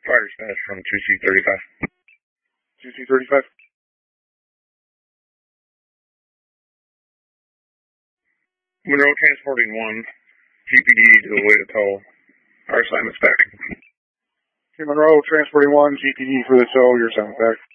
Fire dispatch from 2C35. 2C35. Monroe transporting 1. GPD to the way to tow. Our assignment's back. Okay, Monroe transporting 1. GPD for the tow. Your assignment back.